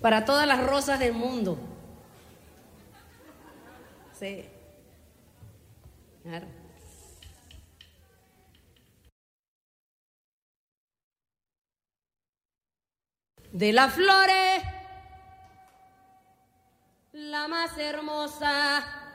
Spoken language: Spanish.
para todas las rosas del mundo. Sí. Claro. De las flores, la más hermosa